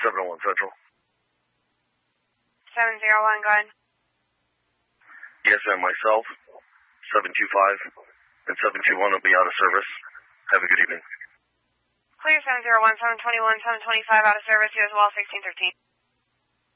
701 Central. 701, go ahead. Yes, ma'am, myself, 725 and 721 will be out of service. Have a good evening. Clear 701, 721, 725 out of service, US Wall 1613.